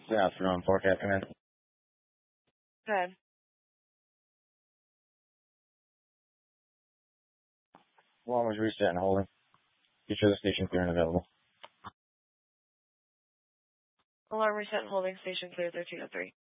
Good afternoon, forecast command. Good. Alarm was reset and holding. Feature the station clear and available. Alarm reset and holding station clear 1303.